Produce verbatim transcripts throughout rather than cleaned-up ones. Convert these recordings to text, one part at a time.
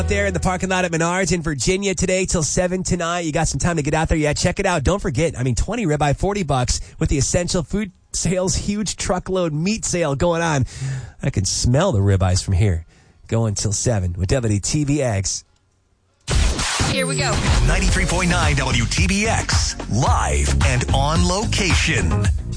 There in the parking lot at Menards in Virginia today till seven tonight. You got some time to get out there. Yeah, check it out. Don't forget, I mean, twenty ribeye, forty bucks with the Essential Food Sales huge truckload meat sale going on. I can smell the ribeyes from here. Going till seven with W T B X. Here we go. ninety-three point nine W T B X, live and on location.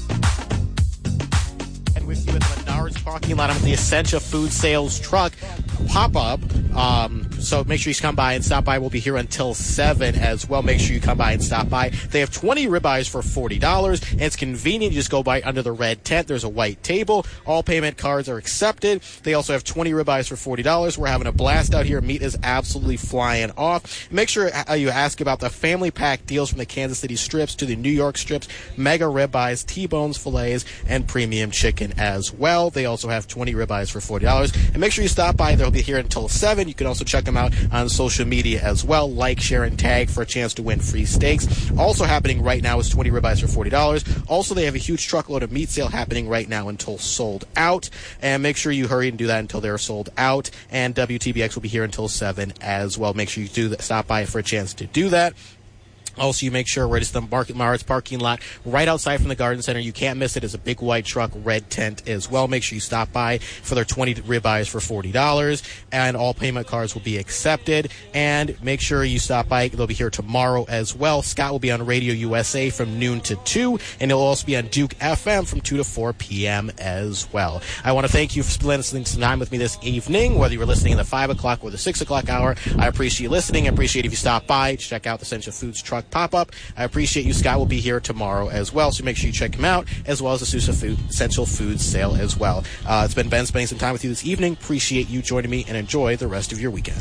And with you in the Menards parking lot, I'm at the Essentia Food Sales truck pop-up. Um, so make sure you come by and stop by. We'll be here until seven as well. Make sure you come by and stop by. They have twenty ribeyes for forty dollars, and it's convenient. You just go by under the red tent. There's a white table. All payment cards are accepted. They also have twenty ribeyes for forty dollars. We're having a blast out here. Meat is absolutely flying off. Make sure you ask about the family pack deals from the Kansas City strips to the New York strips, mega ribeyes, T-bones, fillets, and premium chicken as well. They also have twenty ribeyes for forty dollars. And make sure you stop by. They'll be here until seven. You can also check them out on social media as well. Like, share, and tag for a chance to win free steaks. Also happening right now is twenty ribeyes for forty dollars. Also, they have a huge truckload of meat sale happening right now until sold out. And make sure you hurry and do that until they're sold out. And W T B X will be here until seven as well. Make sure you do that, stop by for a chance to do that. Also, you make sure right at the Market Menards parking lot, right outside from the Garden Center. You can't miss it. It's a big white truck, red tent as well. Make sure you stop by for their twenty ribeyes for forty dollars, and all payment cards will be accepted. And make sure you stop by. They'll be here tomorrow as well. Scott will be on Radio U S A from noon to two, and he'll also be on Duke F M from two to four p.m. as well. I want to thank you for spending some time with me this evening, whether you were listening in the five o'clock or the six o'clock hour. I appreciate you listening. I appreciate if you stop by, check out the Essential Foods truck pop-up. I appreciate you. Scott will be here tomorrow as well, so make sure you check him out, as well as the Sousa Food, Essential Foods sale as well. Uh, it's been Ben spending some time with you this evening. Appreciate you joining me, and enjoy the rest of your weekend.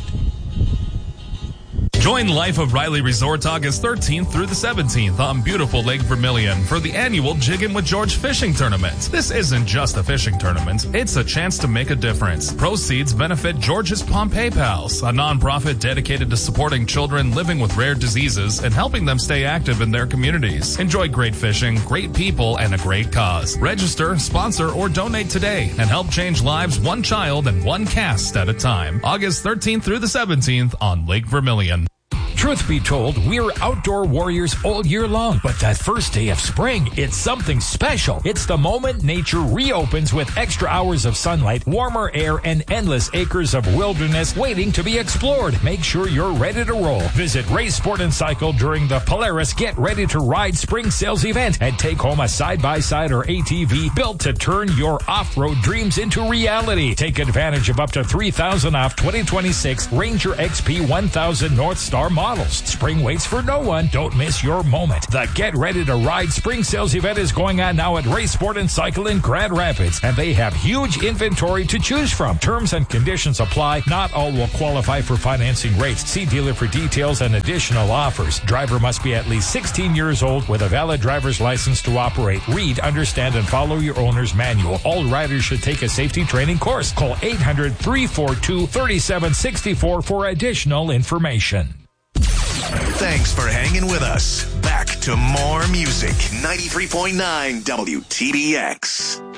Join Life of Riley Resort August thirteenth through the seventeenth on beautiful Lake Vermilion for the annual Jiggin' with George fishing tournament. This isn't just a fishing tournament, it's a chance to make a difference. Proceeds benefit George's Pompeii Pals, a nonprofit dedicated to supporting children living with rare diseases and helping them stay active in their communities. Enjoy great fishing, great people, and a great cause. Register, sponsor, or donate today and help change lives one child and one cast at a time. August thirteenth through the seventeenth on Lake Vermilion. Truth be told, we're outdoor warriors all year long. But that first day of spring, it's something special. It's the moment nature reopens with extra hours of sunlight, warmer air, and endless acres of wilderness waiting to be explored. Make sure you're ready to roll. Visit Ray Sport and Cycle during the Polaris Get Ready to Ride Spring Sales event and take home a side-by-side or A T V built to turn your off-road dreams into reality. Take advantage of up to three thousand dollars off twenty twenty-six Ranger X P one thousand North Star models. Spring waits for no one. Don't miss your moment. The Get Ready to Ride Spring Sales event is going on now at Ray Sport and Cycle in Grand Rapids, and they have huge inventory to choose from. Terms and conditions apply. Not all will qualify for financing rates. See dealer for details and additional offers. Driver must be at least sixteen years old with a valid driver's license to operate. Read, understand, and follow your owner's manual. All riders should take a safety training course. Call eight hundred, three four two, three seven six four for additional information. Thanks for hanging with us. Back to more music. ninety-three point nine W T B X.